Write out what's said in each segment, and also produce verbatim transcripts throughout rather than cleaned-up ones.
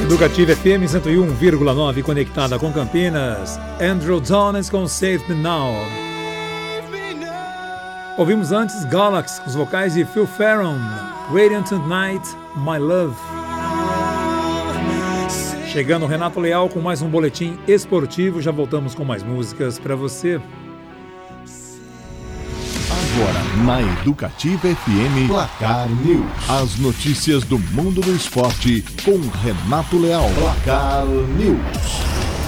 Educativa F M cento e um vírgula nove, conectada com Campinas. Andrew Jones com Save Me Now. Ouvimos antes Galaxy, com os vocais de Phil Ferron, Radiant Tonight, My Love. Chegando o Renato Leal com mais um boletim esportivo. Já voltamos com mais músicas para você. Agora na Educativa F M, Placar News. As notícias do mundo do esporte com Renato Leal. Placar News.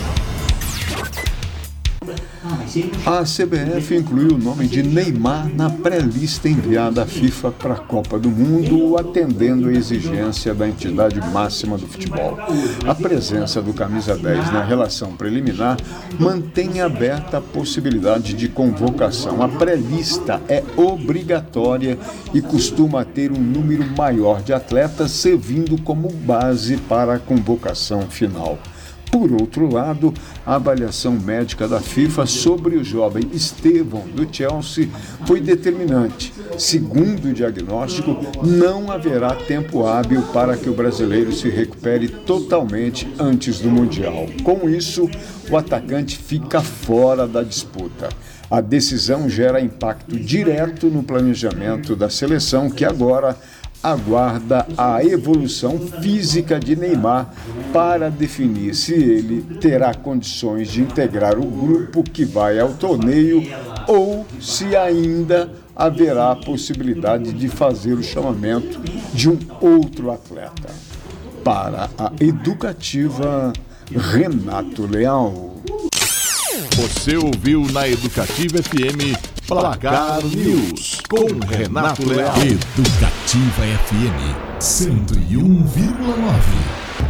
A C B F incluiu o nome de Neymar na pré-lista enviada à FIFA para a Copa do Mundo, atendendo a exigência da entidade máxima do futebol. A presença do camisa dez na relação preliminar mantém aberta a possibilidade de convocação. A pré-lista é obrigatória e costuma ter um número maior de atletas, servindo como base para a convocação final. Por outro lado, a avaliação médica da FIFA sobre o jovem Estevão do Chelsea foi determinante. Segundo o diagnóstico, não haverá tempo hábil para que o brasileiro se recupere totalmente antes do Mundial. Com isso, o atacante fica fora da disputa. A decisão gera impacto direto no planejamento da seleção, que agora aguarda a evolução física de Neymar para definir se ele terá condições de integrar o grupo que vai ao torneio ou se ainda haverá a possibilidade de fazer o chamamento de um outro atleta. Para a Educativa, Renato Leal. Você ouviu na Educativa F M Placar News com Renato Leal. Educativa F M cento e um vírgula nove.